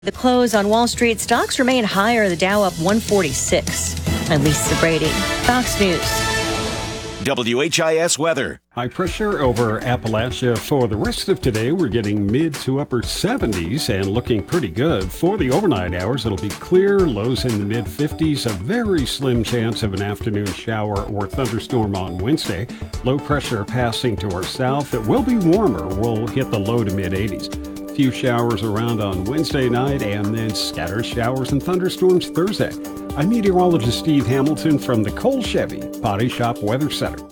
The close on Wall Street, stocks remain higher, the Dow up 146. I'm Lisa Brady, Fox News. WHIS weather. High pressure over Appalachia for the rest of today. We're getting mid to upper 70s and looking pretty good. For the overnight hours, it'll be clear, lows in the mid 50s, a very slim chance of an afternoon shower or thunderstorm on Wednesday. Low pressure passing to our south. It will be warmer. We'll hit the low to mid 80s. Few showers around on Wednesday night and then scattered showers and thunderstorms Thursday. I'm meteorologist Steve Hamilton from the Cole Chevy Body Shop Weather Center.